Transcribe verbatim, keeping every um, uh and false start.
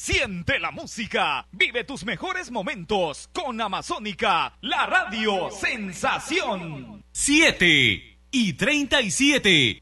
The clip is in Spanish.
Siente la música, vive tus mejores momentos con Amazónica, la radio sensación. siete y treinta y siete.